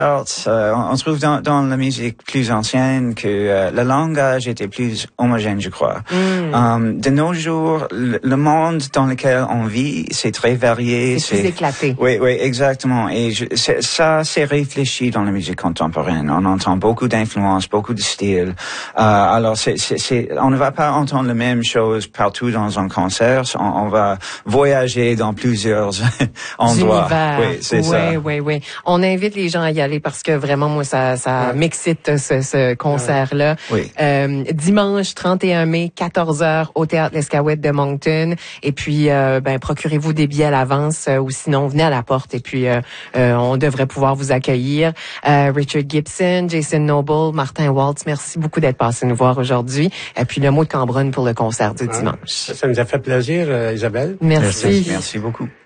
On trouve dans la musique plus ancienne que le langage était plus homogène, je crois. De nos jours, le monde dans lequel on vit, c'est très varié. C'est plus éclaté. Oui, exactement. Et ça, c'est réfléchi dans la musique contemporaine. On entend beaucoup d'influences, beaucoup de styles. Alors, on ne va pas entendre la même chose partout dans un concert. On va voyager dans plusieurs endroits. Univers. Oui, c'est ça. Oui. On invite les gens à y aller parce que vraiment, moi, ça m'excite ce concert-là. Oui. Dimanche 31 mai, 14h au Théâtre L'Escaouette de Moncton. Et puis, procurez-vous des billets à l'avance ou sinon, venez à la porte et puis on devrait pouvoir vous accueillir. Richard Gibson, Jason Noble, Martin Waltz, merci beaucoup d'être passé nous voir aujourd'hui. Et puis, le mot de Cambronne pour le concert du dimanche. Ça nous a fait plaisir, Isabelle. Merci. Merci beaucoup.